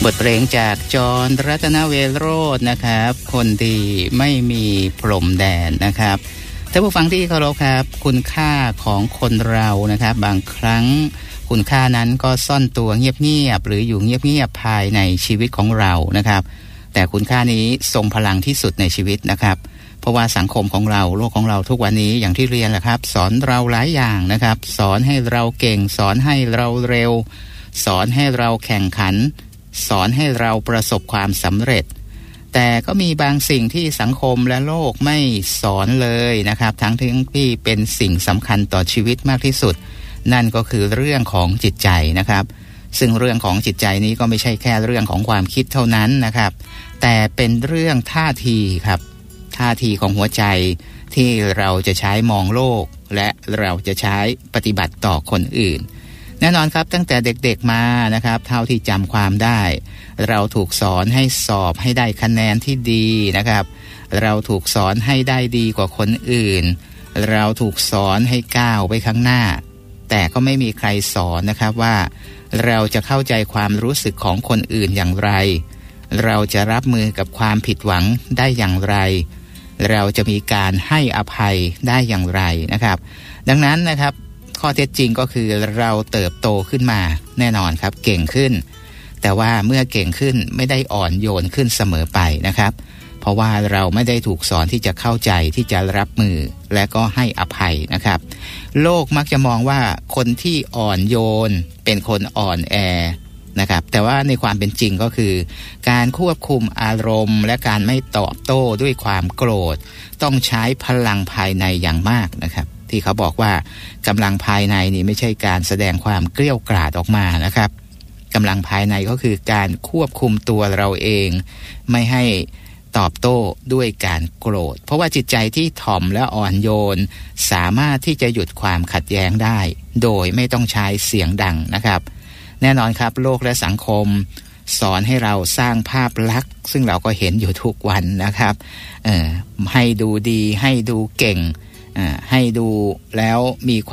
บทเพลงจากจอห์น รัตนเวโรจน์นะครับคนดีไม่มีพรมแดนนะครับท่านผู้ฟังที่เคารพครับคุณค่าของคนเรานะครับบางครั้งคุณค่านั้นก็ซ่อนตัวเงียบๆหรืออยู่เงียบๆภายในชีวิตของเรานะครับแต่คุณค่านี้ทรงพลังที่สุดในชีวิตนะครับเพราะว่าสังคมของเราโลกของเราทุกวันนี้อย่างที่เรียนแหละครับสอนเราหลายอย่างนะครับสอนให้เราเก่งสอนให้เราเร็วสอนให้เราแข่งขันสอนให้เราประสบความสำเร็จแต่ก็มีบางสิ่งที่สังคมและโลกไม่สอนเลยนะครับทั้งที่เป็นสิ่งสำคัญต่อชีวิตมากที่สุดนั่นก็คือเรื่องของจิตใจนะครับซึ่งเรื่องของจิตใจนี้ก็ไม่ใช่แค่เรื่องของความคิดเท่านั้นนะครับแต่เป็นเรื่องท่าทีครับท่าทีของหัวใจที่เราจะใช้มองโลกและเราจะใช้ปฏิบัติต่อคนอื่นแน่นอนครับตั้งแต่เด็กๆมานะครับเท่าที่จำความได้เราถูกสอนให้สอบให้ได้คะแนนที่ดีนะครับเราถูกสอนให้ได้ดีกว่าคนอื่นเราถูกสอนให้ก้าวไปข้างหน้าแต่ก็ไม่มีใครสอนนะครับว่าเราจะเข้าใจความรู้สึกของคนอื่นอย่างไรเราจะรับมือกับความผิดหวังได้อย่างไรเราจะมีการให้อภัยได้อย่างไรนะครับดังนั้นนะครับข้อเท็จจริงก็คือเราเติบโตขึ้นมาแน่นอนครับเก่งขึ้นแต่ว่าเมื่อเก่งขึ้นไม่ได้อ่อนโยนขึ้นเสมอไปนะครับเพราะว่าเราไม่ได้ถูกสอนที่จะเข้าใจที่จะรับมือและก็ให้อภัยนะครับโลกมักจะมองว่าคนที่อ่อนโยนเป็นคนอ่อนแอนะครับแต่ว่าในความเป็นจริงก็คือการควบคุมอารมณ์และการไม่ตอบโต้ด้วยความโกรธต้องใช้พลังภายในอย่างมากนะครับที่เขาบอกว่ากำลังภายในนี่ไม่ใช่การแสดงความเกรี้ยวกราดออกมานะครับกำลังภายในก็คือการควบคุมตัวเราเองไม่ให้ตอบโต้ด้วยการโกรธเพราะว่าจิตใจที่ถ่อมและอ่อนโยนสามารถที่จะหยุดความขัดแย้งได้โดยไม่ต้องใช้เสียงดังนะครับแน่นอนครับโลกและสังคมสอนให้เราสร้างภาพลักษณ์ซึ่งเราก็เห็นอยู่ทุกวันนะครับให้ดูดีให้ดูเก่งให้ดูแล้วมี